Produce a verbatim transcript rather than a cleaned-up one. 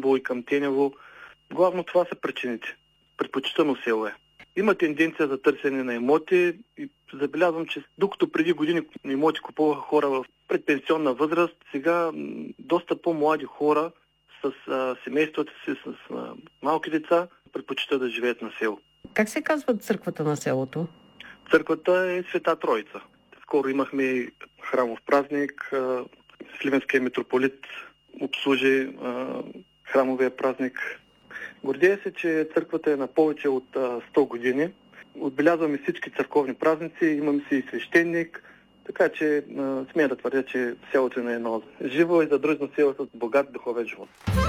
Ямбол и към Тенево. Главно това са причините. Предпочитано село е. Има тенденция за търсене на имоти и забелязвам, че докато преди години имоти купуваха хора в предпенсионна възраст, сега доста по-млади хора с а, семействата си, с а, малки деца, предпочитат да живеят на село. Как се казва църквата на селото? Църквата е Света Троица. Скоро имахме храмов празник. Сливенския митрополит обслужи а, храмовия празник. Гордея се, че църквата е на повече от а, сто години. Отбелязваме всички църковни празници, имаме си и свещеник, така че а, смея да твърдя, че селото е на едно живо и задръжно село с богат духовен живот.